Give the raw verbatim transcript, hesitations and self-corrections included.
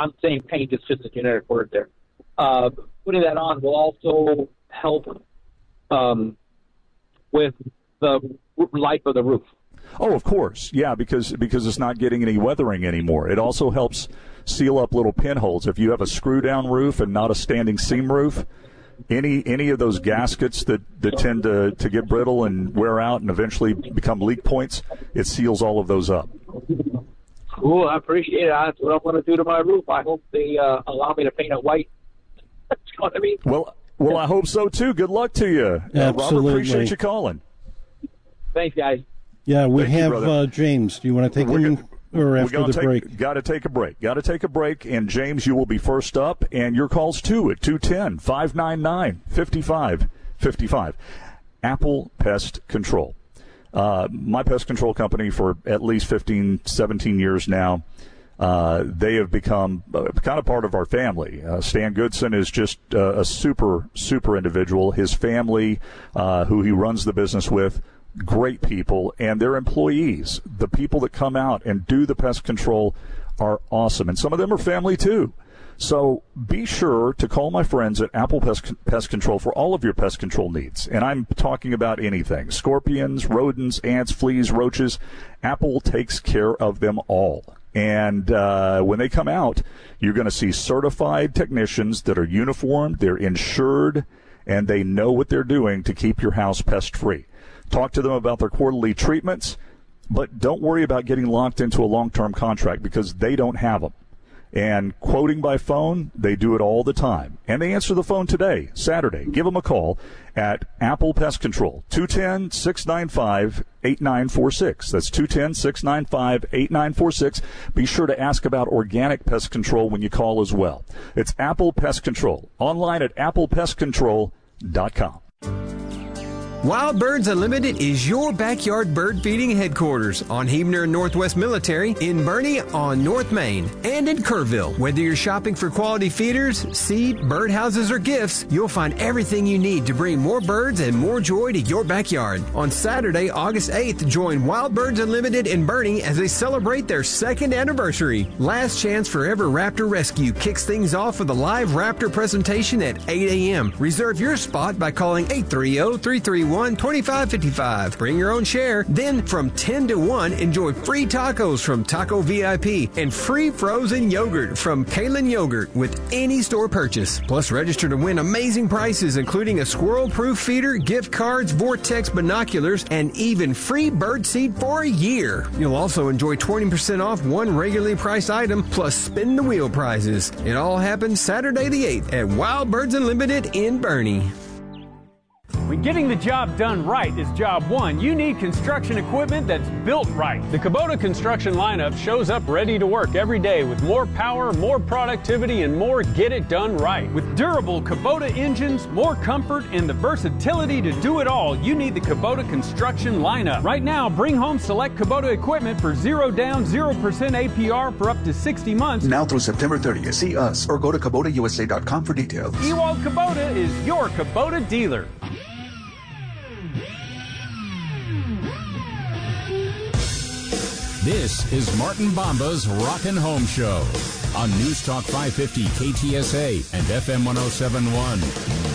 I'm saying paint, it's just a generic word there. Uh, putting that on will also help um, with the life of the roof. Oh, of course. Yeah, because because it's not getting any weathering anymore. It also helps seal up little pinholes. If you have a screw-down roof and not a standing seam roof, any any of those gaskets that, that tend to, to get brittle and wear out and eventually become leak points, it seals all of those up. Cool, I appreciate it. That's what I'm going to do to my roof. I hope they uh, allow me to paint it white. You know what I mean? Well, well, I hope so, too. Good luck to you. Absolutely. Uh, Robert, appreciate you calling. Thanks, guys. Yeah, we Thank you, have brother. uh, James. Do you want to take We're him gonna- or after We're the take, break? Got to take a break. Got to take a break. And, James, you will be first up. And your calls, too, at two one zero, five nine nine, five five five five. Apple Pest Control. Uh, my pest control company for at least fifteen, seventeen years now. Uh, they have become uh, kind of part of our family. Uh, Stan Goodson is just uh, a super, super individual. His family, uh, who he runs the business with, great people, and their employees, the people that come out and do the pest control, are awesome. And some of them are family, too. So be sure to call my friends at Apple Pest, Pest Control for all of your pest control needs. And I'm talking about anything. Scorpions, rodents, ants, fleas, roaches. Apple takes care of them all. And uh, when they come out, you're going to see certified technicians that are uniformed, they're insured, and they know what they're doing to keep your house pest-free. Talk to them about their quarterly treatments, but don't worry about getting locked into a long-term contract because they don't have them. And quoting by phone, they do it all the time. And they answer the phone today, Saturday. Give them a call at Apple Pest Control, two one zero, six nine five, eight nine four six. That's two one zero, six nine five, eight nine four six. Be sure to ask about organic pest control when you call as well. It's Apple Pest Control, online at apple pest control dot com. Wild Birds Unlimited is your backyard bird feeding headquarters on Huebner and Northwest Military, in Bernie on North Main, and in Kerrville. Whether you're shopping for quality feeders, seed, birdhouses, or gifts, you'll find everything you need to bring more birds and more joy to your backyard. On Saturday, August eighth, join Wild Birds Unlimited in Bernie as they celebrate their second anniversary. Last Chance Forever Raptor Rescue kicks things off with a live raptor presentation at eight a.m. Reserve your spot by calling eight three zero, three three one, two five five five. Bring your own share. Then from ten to one, enjoy free tacos from Taco V I P and free frozen yogurt from Kalen Yogurt with any store purchase. Plus, register to win amazing prizes, including a squirrel-proof feeder, gift cards, Vortex binoculars, and even free bird seed for a year. You'll also enjoy twenty percent off one regularly priced item, plus spin the wheel prizes. It all happens Saturday the eighth at Wild Birds Unlimited in Bernie. When getting the job done right is job one, you need construction equipment that's built right. The Kubota construction lineup shows up ready to work every day with more power, more productivity, and more get it done right. With durable Kubota engines, more comfort, and the versatility to do it all, you need the Kubota construction lineup. Right now, bring home select Kubota equipment for zero down, zero percent A P R for up to sixty months. Now through September thirtieth. See us or go to Kubota U S A dot com for details. Ewald Kubota is your Kubota dealer. This is Martin Bomba's Rockin' Home Show on News Talk five fifty K T S A and F M one oh seven point one.